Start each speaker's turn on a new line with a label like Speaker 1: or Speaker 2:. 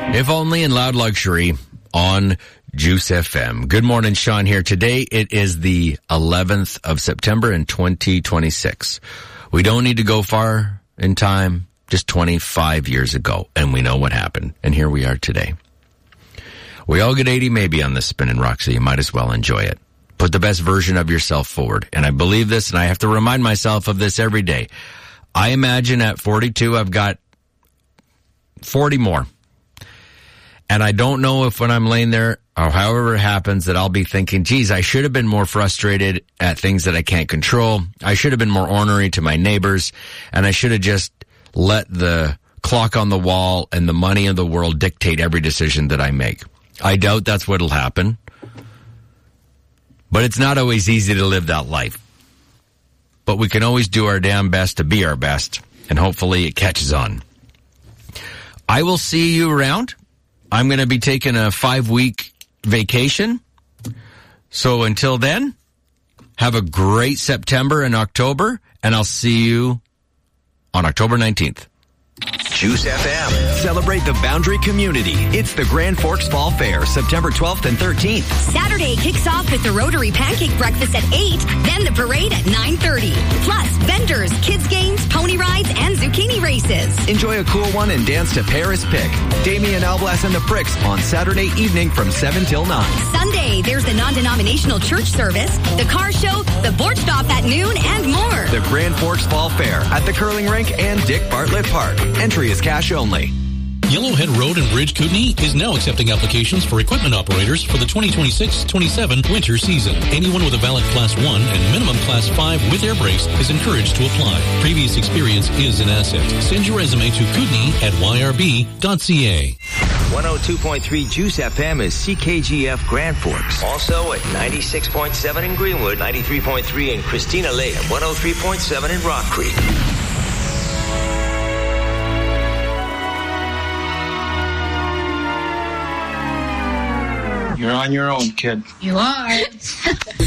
Speaker 1: If Only in Loud Luxury on Juice FM. Good morning, Sean here. Today it is the 11th of September in 2026. We don't need to go far in time, just 25 years ago, and we know what happened. And here we are today. We all get 80 maybe on this spin and rock, so you might as well enjoy it. Put the best version of yourself forward. And I believe this, and I have to remind myself of this every day. I imagine at 42, I've got 40 more. And I don't know if when I'm laying there, or however it happens, that I'll be thinking, geez, I should have been more frustrated at things that I can't control. I should have been more ornery to my neighbors. And I should have just let the clock on the wall and the money in the world dictate every decision that I make. I doubt that's what'll happen. But it's not always easy to live that life. But we can always do our damn best to be our best. And hopefully it catches on. I will see you around. I'm going to be taking a 5-week vacation. So until then, have a great September and October, and I'll see you on October 19th.
Speaker 2: Juice FM. Celebrate the Boundary community. It's the Grand Forks Fall Fair, September 12th and 13th.
Speaker 3: Saturday kicks off with the Rotary Pancake Breakfast at 8, then the parade at 9:30. Plus, vendors, kids games, pony rides, and zucchini races.
Speaker 2: Enjoy a cool one and dance to Paris Pick. Damian Alblas and the Pricks on Saturday evening from 7 till 9.
Speaker 3: Sunday, there's the non-denominational church service, the car show, the board stop at noon, and more.
Speaker 2: The Grand Forks Fall Fair at the Curling Rink and Dick Bartlett Park. Entry is cash only.
Speaker 4: Yellowhead Road and Bridge Kootenai is now accepting applications for equipment operators for the 2026-27 winter season. Anyone with a valid Class 1 and minimum Class 5 with air brakes is encouraged to apply. Previous experience is an asset. Send your resume to kootenai@yrb.ca.
Speaker 5: 102.3 Juice FM is CKGF Grand Forks. Also at 96.7 in Greenwood, 93.3 in Christina Lake, and 103.7 in Rock Creek.
Speaker 6: You're on your own, kid.
Speaker 7: You are.